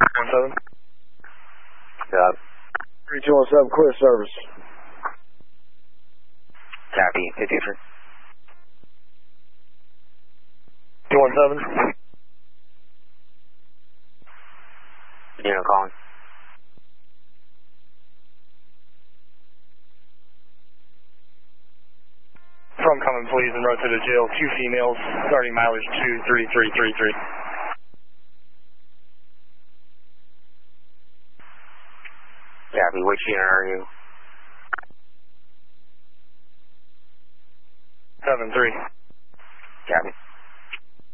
17. Yup. 3217, clear service. Copy, 53. 217. Unit calling. From coming, please, and road to the jail. 2 females, starting mileage 23333. Copy, which unit are you? 7-3. Copy.